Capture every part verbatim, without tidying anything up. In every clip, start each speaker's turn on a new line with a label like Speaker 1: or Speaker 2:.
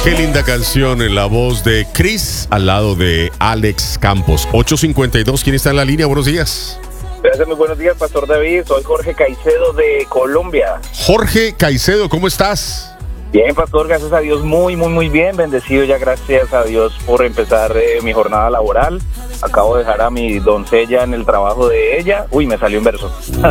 Speaker 1: Qué linda canción en la voz de Chris al lado de Alex Campos. ocho cincuenta y dos, ¿quién está en la línea? Buenos días.
Speaker 2: Gracias, muy buenos días, Pastor David. Soy Jorge Caicedo de Colombia.
Speaker 1: Jorge Caicedo, ¿cómo estás?
Speaker 2: Bien, Pastor, gracias a Dios, muy, muy, muy bien. Bendecido ya, gracias a Dios, por empezar eh, mi jornada laboral. Acabo de dejar a mi doncella en el trabajo de ella. Uy, me salió un verso.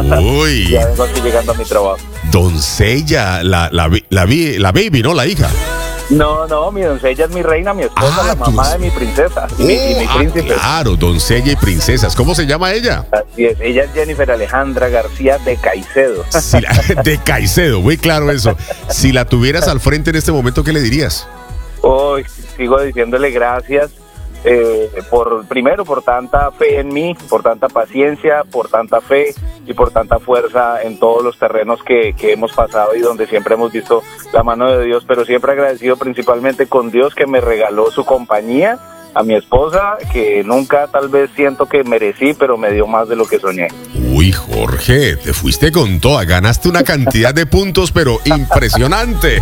Speaker 1: Uy.
Speaker 2: Ya vengo aquí llegando a mi trabajo.
Speaker 1: Doncella, la, la, la, la baby, ¿no? La hija.
Speaker 2: No, no, mi doncella es mi reina, mi esposa, ah, la mamá tus... de mi princesa. Y
Speaker 1: oh,
Speaker 2: mi, y mi príncipe.
Speaker 1: Ah, claro, doncella y princesas. ¿Cómo se llama ella?
Speaker 2: Así es, ella es Jennifer Alejandra García de Caicedo.
Speaker 1: Si la, de Caicedo, muy claro eso. Si la tuvieras al frente en este momento, ¿qué le dirías?
Speaker 2: Hoy sigo diciéndole gracias. Eh, por primero por tanta fe en mí, por tanta paciencia, por tanta fe y por tanta fuerza en todos los terrenos que, que hemos pasado y donde siempre hemos visto la mano de Dios, pero siempre agradecido principalmente con Dios que me regaló su compañía, a mi esposa, que nunca tal vez siento que merecí, pero me dio más de lo que soñé.
Speaker 1: Uy, Jorge, te fuiste con toda, ganaste una cantidad de puntos, pero impresionante.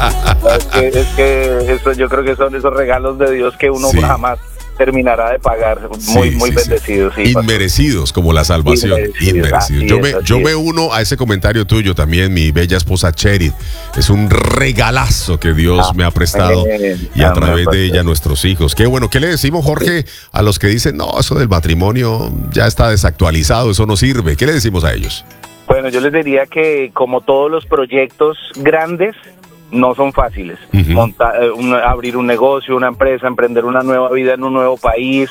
Speaker 2: Es que, es que eso, yo creo que son esos regalos de Dios que uno sí. jamás terminará de pagar, muy sí, muy sí, bendecidos. Sí.
Speaker 1: Sí, inmerecidos, como la salvación. Inmerecidos. Inmerecidos. Yo, me, yo me uno a ese comentario tuyo también, mi bella esposa Cheryl. Es un regalazo que Dios ah, me ha prestado bien, y a través de ella nuestros hijos. Qué bueno, ¿qué le decimos, Jorge, a los que dicen, no, eso del matrimonio ya está desactualizado, eso no sirve? ¿Qué le decimos a ellos?
Speaker 2: Bueno, yo les diría que como todos los proyectos grandes, no son fáciles. Uh-huh. Montar, eh, un, abrir un negocio, una empresa, emprender una nueva vida en un nuevo país,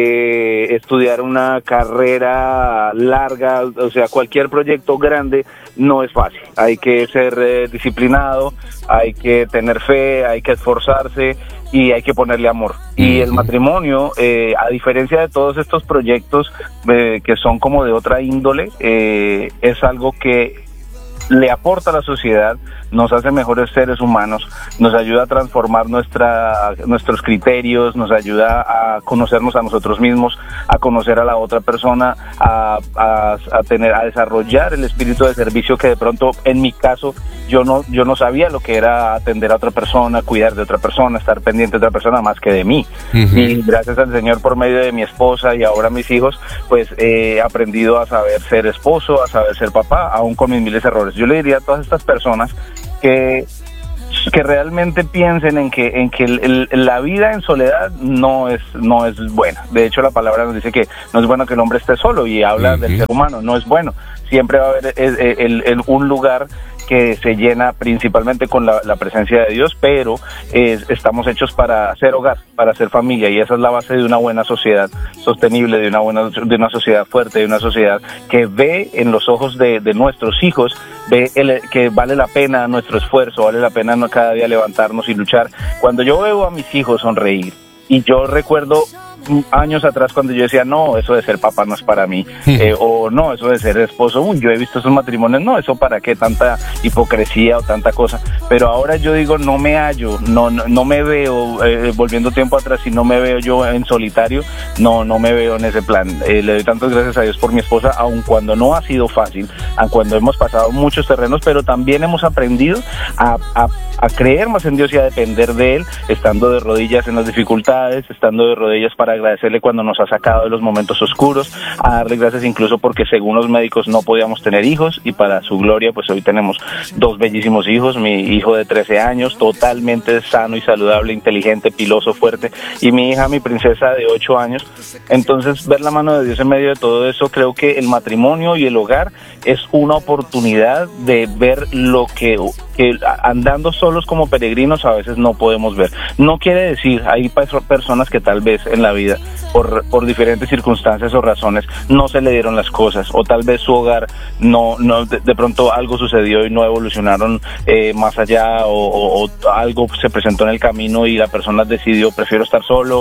Speaker 2: eh, estudiar una carrera larga, o sea, cualquier proyecto grande no es fácil. Hay que ser eh, disciplinado, hay que tener fe, hay que esforzarse y hay que ponerle amor. Uh-huh. Y el matrimonio, eh, a diferencia de todos estos proyectos eh, que son como de otra índole, eh, es algo que le aporta a la sociedad, nos hace mejores seres humanos, nos ayuda a transformar nuestra, nuestros criterios, nos ayuda a conocernos a nosotros mismos, a conocer a la otra persona, a, a, a tener, a desarrollar el espíritu de servicio que de pronto, en mi caso, yo no, yo no sabía lo que era atender a otra persona, cuidar de otra persona, estar pendiente de otra persona más que de mí. Uh-huh. Y gracias al Señor, por medio de mi esposa y ahora mis hijos, pues he aprendido a saber ser esposo, a saber ser papá, aún con mis miles de errores. Yo le diría a todas estas personas que que realmente piensen en que en que el, el, la vida en soledad no es no es buena. De hecho, la palabra nos dice que no es bueno que el hombre esté solo y habla uh-huh. del ser humano, no es bueno. Siempre va a haber el, el, el, un lugar que se llena principalmente con la, la presencia de Dios, pero eh, estamos hechos para ser hogar, para ser familia, y esa es la base de una buena sociedad sostenible, de una buena, de una sociedad fuerte, de una sociedad que ve en los ojos de, de nuestros hijos, ve el, que vale la pena nuestro esfuerzo, vale la pena cada día levantarnos y luchar. Cuando yo veo a mis hijos sonreír, y yo recuerdo años atrás cuando yo decía, no, eso de ser papá no es para mí, eh, o no, eso de ser esposo, uy, yo he visto esos matrimonios, no, eso para qué, tanta hipocresía o tanta cosa, pero ahora yo digo, no me hallo, no no, no me veo, eh, volviendo tiempo atrás, si no me veo yo en solitario, no no me veo en ese plan. Eh, le doy tantas gracias a Dios por mi esposa, aun cuando no ha sido fácil, aun cuando hemos pasado muchos terrenos, pero también hemos aprendido a, a, a creer más en Dios y a depender de Él, estando de rodillas en las dificultades, estando de rodillas para agradecerle cuando nos ha sacado de los momentos oscuros, a darle gracias incluso porque según los médicos no podíamos tener hijos, y para su gloria pues hoy tenemos dos bellísimos hijos, mi hijo de trece años, totalmente sano y saludable, inteligente, piloso, fuerte, y mi hija, mi princesa de ocho años. Entonces, ver la mano de Dios en medio de todo eso, creo que el matrimonio y el hogar es una oportunidad de ver lo que, que andando solos como peregrinos a veces no podemos ver. No quiere decir, hay personas que tal vez en la vida Por, por diferentes circunstancias o razones no se le dieron las cosas, o tal vez su hogar no, no de, de pronto algo sucedió y no evolucionaron eh, más allá, o, o, o algo se presentó en el camino y la persona decidió prefiero estar solo,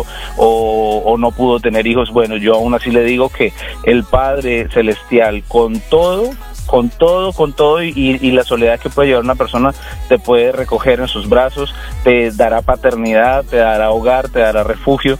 Speaker 2: o, o no pudo tener hijos. Bueno, yo aún así le digo que el Padre Celestial, con todo con todo, con todo y, y la soledad que puede llevar una persona, te puede recoger en sus brazos, te dará paternidad, te dará hogar, te dará refugio.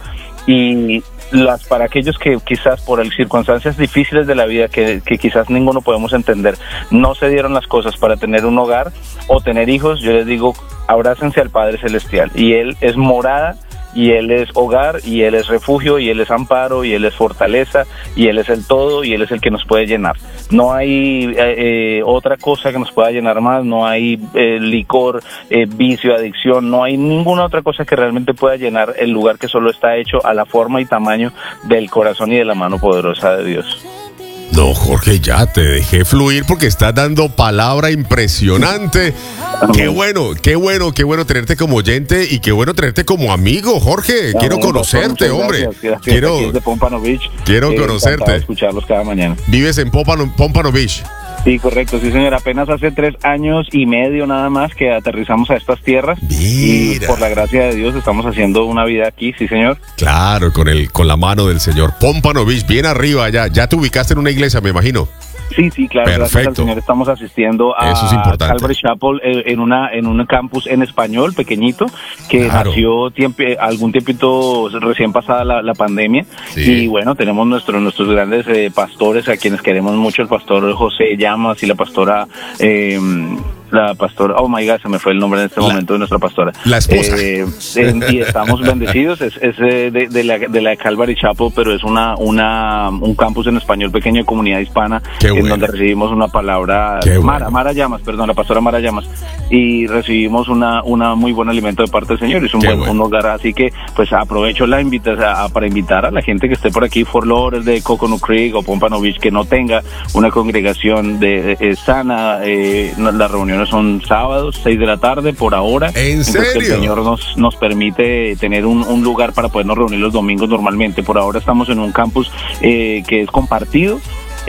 Speaker 2: Y las para aquellos que quizás por circunstancias difíciles de la vida que, que quizás ninguno podemos entender, no se dieron las cosas para tener un hogar o tener hijos, yo les digo, abrácense al Padre Celestial, y Él es morada, y Él es hogar, y Él es refugio, y Él es amparo, y Él es fortaleza, y Él es el todo, y Él es el que nos puede llenar. No hay eh, otra cosa que nos pueda llenar más, no hay eh, licor, eh, vicio, adicción, no hay ninguna otra cosa que realmente pueda llenar el lugar que solo está hecho a la forma y tamaño del corazón y de la mano poderosa de Dios.
Speaker 1: No, Jorge, ya te dejé fluir porque estás dando palabra impresionante. Qué bueno, qué bueno, qué bueno tenerte como oyente y qué bueno tenerte como amigo, Jorge.
Speaker 2: No,
Speaker 1: quiero
Speaker 2: no,
Speaker 1: conocerte,
Speaker 2: no,
Speaker 1: hombre.
Speaker 2: Gracias, gracias.
Speaker 1: Quiero,
Speaker 2: Aquí es de Pompano Beach.
Speaker 1: Quiero
Speaker 2: eh,
Speaker 1: conocerte.
Speaker 2: Escucharlos cada mañana.
Speaker 1: Vives en Pompano, Pompano Beach.
Speaker 2: Sí, correcto, sí señor, apenas hace tres años y medio nada más que aterrizamos a estas tierras.
Speaker 1: Mira.
Speaker 2: Y por la gracia de Dios estamos haciendo una vida aquí, sí señor.
Speaker 1: Claro, con el con la mano del Señor. Pompano Beach, bien arriba ya, ya te ubicaste en una iglesia, me imagino.
Speaker 2: Sí, sí, claro,
Speaker 1: Perfecto.
Speaker 2: Gracias al Señor estamos asistiendo a
Speaker 1: Eso es importante.
Speaker 2: Calvary Chapel eh, en una en un campus en español pequeñito que
Speaker 1: Claro.
Speaker 2: nació tiempo, algún tiempito recién pasada la, la pandemia.
Speaker 1: Sí.
Speaker 2: Y bueno, tenemos nuestros nuestros grandes eh, pastores a quienes queremos mucho, el pastor José Llamas y la pastora eh, la pastora, oh my God, se me fue el nombre en este
Speaker 1: La-
Speaker 2: momento de nuestra pastora.
Speaker 1: la esposa.
Speaker 2: Eh, eh, y estamos bendecidos, es, es eh, de, de la de la Calvary Chapel, pero es una una un campus en español pequeño de comunidad hispana.
Speaker 1: Qué
Speaker 2: En
Speaker 1: bueno.
Speaker 2: donde recibimos una palabra,
Speaker 1: Qué
Speaker 2: Mara,
Speaker 1: bueno.
Speaker 2: Mara Llamas, perdón, la pastora Mara Llamas, y recibimos una una muy buen alimento de parte del Señor, es un
Speaker 1: Qué
Speaker 2: buen
Speaker 1: bueno.
Speaker 2: un hogar, así que pues aprovecho la invitación para invitar a la gente que esté por aquí, Fort Lauderdale, Coconut Creek o Pompano Beach, que no tenga una congregación de eh, sana, eh, no, las reuniones son sábados, seis de la tarde por ahora.
Speaker 1: ¿En
Speaker 2: Entonces, que
Speaker 1: serio?
Speaker 2: el Señor nos, nos permite tener un, un lugar para podernos reunir los domingos normalmente. Por ahora estamos en un campus eh, que es compartido,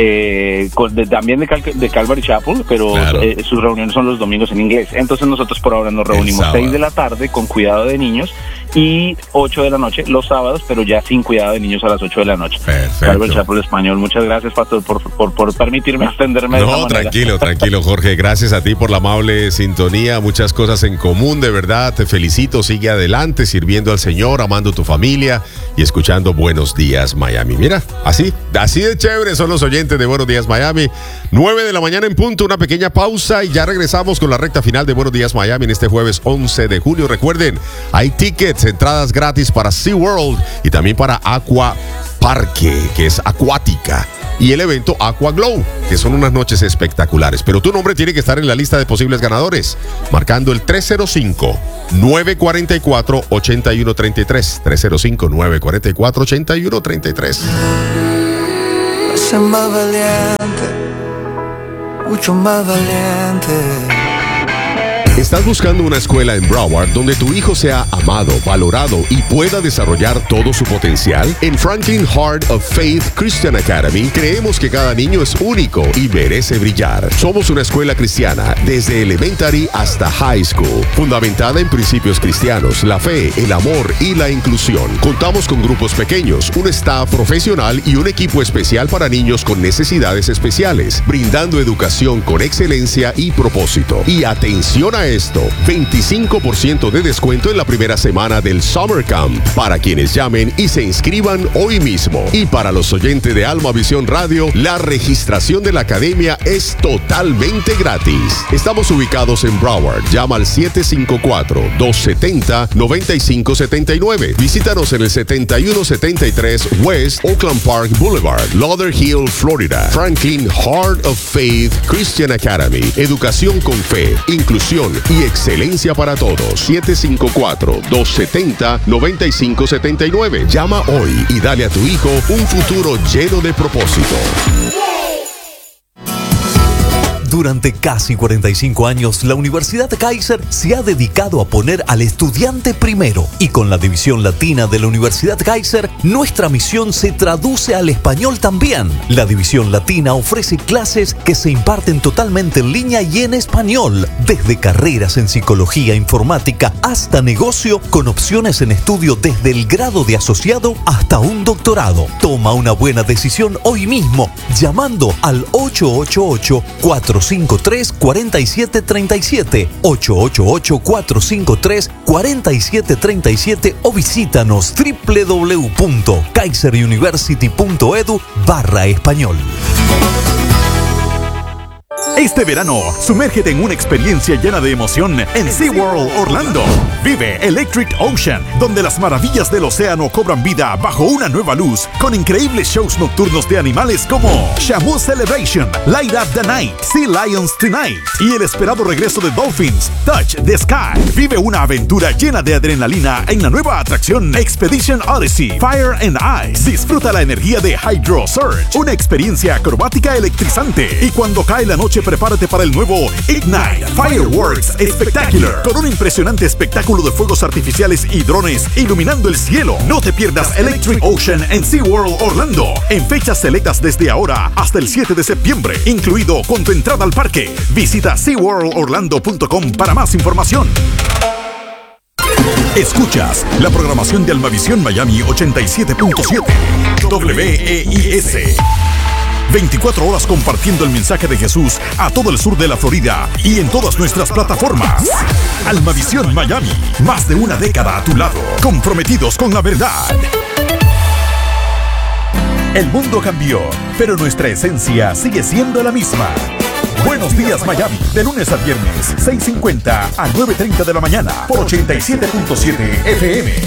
Speaker 2: eh, con- de- también de, Cal- de Calvary Chapel, pero
Speaker 1: Claro.
Speaker 2: eh, sus reuniones son los domingos en inglés. Entonces nosotros por ahora nos
Speaker 1: El
Speaker 2: reunimos
Speaker 1: sábado.
Speaker 2: seis de la tarde con cuidado de niños y ocho de la noche los sábados, pero ya sin cuidado de niños a las ocho de la noche.
Speaker 1: Perfecto.
Speaker 2: Calvary Chapel Español. Muchas gracias, pastor, por, por, por permitirme extenderme de esta
Speaker 1: No,
Speaker 2: manera.
Speaker 1: tranquilo, tranquilo, Jorge. Gracias a ti por la amable sintonía. Muchas cosas en común, de verdad. Te felicito. Sigue adelante, sirviendo al Señor, amando a tu familia y escuchando Buenos Días, Miami. Mira, así, así de chévere son los oyentes de Buenos Días, Miami. nueve de la mañana en punto, una pequeña pausa y ya regresamos con la recta final de Buenos Días, Miami en este jueves once de julio. Recuerden, hay tickets, entradas gratis para SeaWorld y también para Aqua Parque, que es acuática, y el evento Aqua Glow, que son unas noches espectaculares. Pero tu nombre tiene que estar en la lista de posibles ganadores, marcando el tres cero cinco, nueve cuatro cuatro, ocho uno tres tres, tres cero cinco, nueve cuatro cuatro, ocho uno tres tres.
Speaker 3: Ser más valiente, mucho más valiente.
Speaker 1: ¿Estás buscando una escuela en Broward donde tu hijo sea amado, valorado y pueda desarrollar todo su potencial? En Franklin Heart of Faith Christian Academy creemos que cada niño es único y merece brillar. Somos una escuela cristiana desde elementary hasta high school, fundamentada en principios cristianos, la fe, el amor y la inclusión. Contamos con grupos pequeños, un staff profesional y un equipo especial para niños con necesidades especiales, brindando educación con excelencia y propósito. Y atención a esto, veinticinco por ciento de descuento en la primera semana del Summer Camp para quienes llamen y se inscriban hoy mismo. Y para los oyentes de Alma Visión Radio, la registración de la academia es totalmente gratis. Estamos ubicados en Broward. Llama al siete cinco cuatro, dos siete cero, nueve cinco siete nueve. Visítanos en el setenta y uno setenta y tres West Oakland Park Boulevard, Lauderhill, Florida. Franklin Heart of Faith Christian Academy. Educación con fe, inclusión y excelencia para todos. siete cinco cuatro, dos siete cero, nueve cinco siete nueve. Llama hoy y dale a tu hijo un futuro lleno de propósito.
Speaker 4: Durante casi cuarenta y cinco años, la Universidad Kaiser se ha dedicado a poner al estudiante primero. Y con la división latina de la Universidad Kaiser, nuestra misión se traduce al español también. La división latina ofrece clases que se imparten totalmente en línea y en español, desde carreras en psicología, informática, hasta negocio, con opciones en estudio desde el grado de asociado hasta un doctorado. Toma una buena decisión hoy mismo, llamando al ocho ocho ocho, cuatro cinco tres, cuatro siete tres siete, ocho ocho ocho, cuatro cinco tres, cuatro siete tres siete o visítanos doble u doble u doble u punto kaiser university punto edu barra español.
Speaker 5: Este verano, sumérgete en una experiencia llena de emoción en SeaWorld Orlando. Vive Electric Ocean, donde las maravillas del océano cobran vida bajo una nueva luz, con increíbles shows nocturnos de animales como Shamu Celebration, Light Up the Night, Sea Lions Tonight y el esperado regreso de Dolphins, Touch the Sky. Vive una aventura llena de adrenalina en la nueva atracción Expedition Odyssey, Fire and Ice. Disfruta la energía de Hydro Surge, una experiencia acrobática electrizante. Y cuando cae la noche, prepárate para el nuevo Ignite Fireworks Spectacular, con un impresionante espectáculo de fuegos artificiales y drones iluminando el cielo. No te pierdas Electric Ocean en SeaWorld Orlando, en fechas selectas desde ahora hasta el siete de septiembre, incluido con tu entrada al parque. Visita sea world orlando punto com para más información. Escuchas la programación de Almavisión Miami ochenta y siete punto siete W E I S. veinticuatro horas compartiendo el mensaje de Jesús a todo el sur de la Florida y en todas nuestras plataformas. Almavisión Miami, más de una década a tu lado, comprometidos con la verdad. El mundo cambió, pero nuestra esencia sigue siendo la misma. Buenos días Miami, de lunes a viernes, seis cincuenta a nueve treinta de la mañana, por ochenta y siete punto siete F M.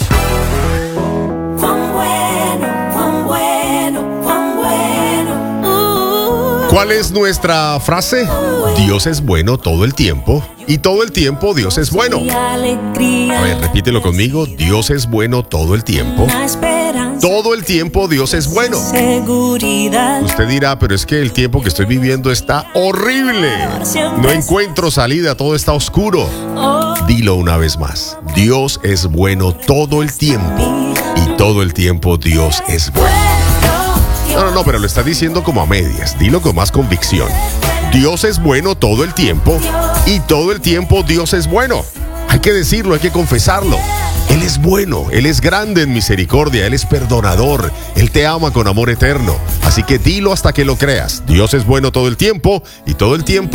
Speaker 1: ¿Cuál es nuestra frase? Dios es bueno todo el tiempo y todo el tiempo Dios es bueno. A ver, repítelo conmigo. Dios es bueno todo el tiempo. Todo el tiempo Dios es bueno. Usted dirá, pero es que el tiempo que estoy viviendo está horrible. No encuentro salida, todo está oscuro. Dilo una vez más. Dios es bueno todo el tiempo y todo el tiempo Dios es bueno. No, no, no, pero lo está diciendo como a medias. Dilo con más convicción. Dios es bueno todo el tiempo y todo el tiempo Dios es bueno. Hay que decirlo, hay que confesarlo. Él es bueno, Él es grande en misericordia, Él es perdonador, Él te ama con amor eterno. Así que dilo hasta que lo creas. Dios es bueno todo el tiempo y todo el tiempo